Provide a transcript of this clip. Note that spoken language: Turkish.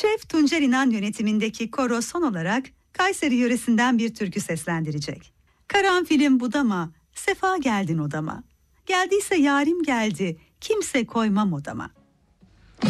Şef Tuncer İnan yönetimindeki koro son olarak Kayseri yöresinden bir türkü seslendirecek. Karanfilim budama, sefa geldin odama. Geldiyse yarim geldi, kimse koymam odama.